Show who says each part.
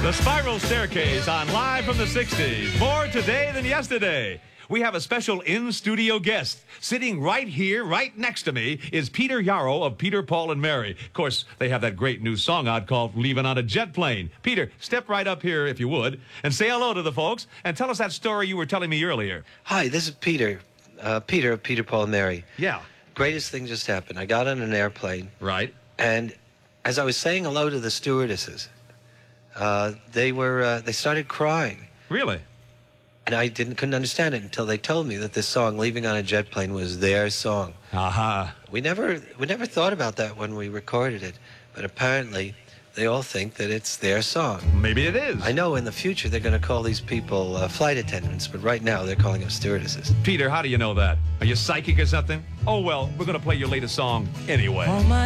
Speaker 1: The Spiral Staircase on Live from the 60s. More today than yesterday. We have a special in-studio guest. Sitting right here, right next to me, is Peter Yarrow of Peter, Paul, and Mary. Of course, they have that great new song out called Leaving on a Jet Plane. Peter, step right up here, if you would, and say hello to the folks, and tell us that story you were telling me earlier.
Speaker 2: Hi, this is Peter. Peter of Peter, Paul, and Mary.
Speaker 1: Yeah.
Speaker 2: Greatest thing just happened. I got on an airplane.
Speaker 1: Right.
Speaker 2: And as I was saying hello to the stewardesses, they started crying.
Speaker 1: Really?
Speaker 2: And I couldn't understand it until they told me that this song, Leaving on a Jet Plane, was their song.
Speaker 1: Aha.
Speaker 2: We never thought about that when we recorded it, but apparently they all think that it's their song.
Speaker 1: Maybe it is.
Speaker 2: I know in the future they're going to call these people flight attendants, but right now they're calling them stewardesses.
Speaker 1: Peter, how do you know that? Are you psychic or something? Oh, well, we're going to play your latest song anyway.